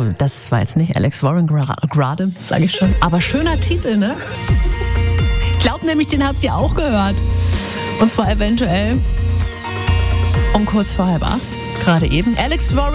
das war jetzt nicht Alex Warren gerade, sage ich schon. Aber schöner Titel, ne? Glaubt nämlich, den habt ihr auch gehört. Und zwar eventuell um kurz vor 7:30, gerade eben. Alex Warren.